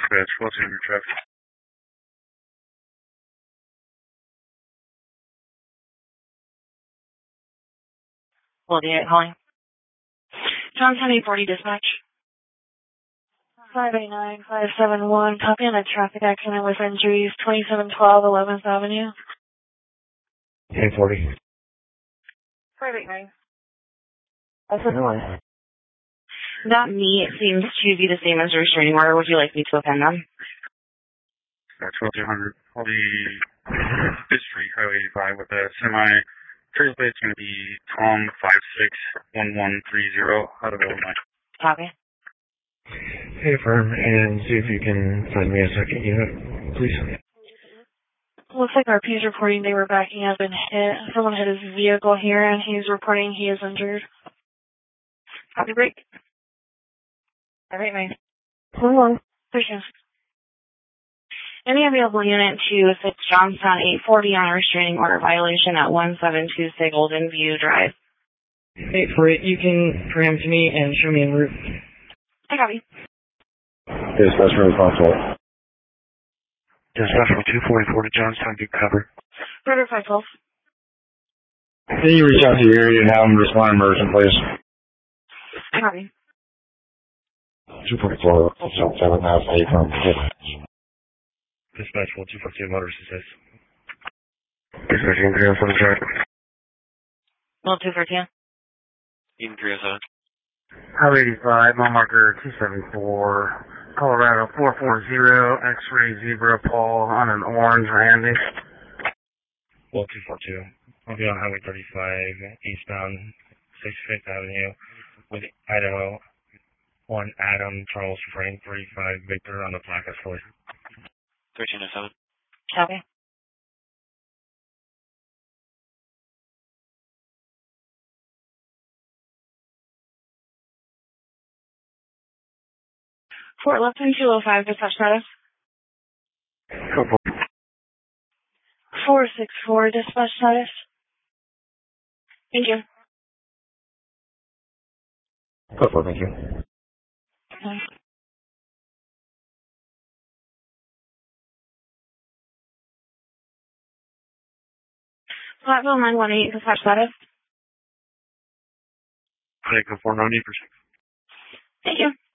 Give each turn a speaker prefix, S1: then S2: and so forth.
S1: Dispatch, what's in your traffic?
S2: Olivia calling. Johnstown 840 dispatch. 589571, copy on a traffic accident with injuries, 2712 11th Avenue.
S3: 840.
S2: 589.
S3: That's a noise.
S2: Not me, it seems to be the same as the restraining order. Would you like me to append them?
S1: That's 1200. I'll be this street, Highway 85, with a semi. Trailer plate's going to be Tom 561130 out of Illinois.
S2: Copy.
S3: Hey, firm, and see if you can find me a second unit, please.
S2: Looks like RP's reporting they were backing up and someone hit his vehicle here, and he's reporting he is injured. Copy break. All right, man.
S3: Hold on.
S2: Appreciate it. Any available unit to 6 Johnstown 840 on a restraining order violation at 1726 Golden View Drive.
S4: Wait for it. You can preempt me and show me en route.
S2: I copy.
S3: Dispatch really possible.
S1: Dispatch from 244 to Johnstown, get covered.
S2: Order 512.
S3: Can you reach out to your area and have them respond in emergency, please?
S2: I copy.
S3: 244, 7,000, from
S1: Dispatch 1242, motor assist.
S3: Dispatch 307 track.
S2: Well, 214.
S5: Eden 307.
S1: Highway 85, mile marker 274, Colorado 440, X-ray zebra Paul on an orange Randy. Well, 242. I'll be on Highway 35, eastbound 65th Avenue with Idaho. 1 Adam Charles Frank 35 Victor on the plaque escalator.
S5: 1307.
S2: Copy. Fort Lupton 205, dispatch status. 464, dispatch status. Thank you.
S3: Thank you.
S2: Platteville 918, dispatch status.
S1: Take a 490%.
S2: Thank you.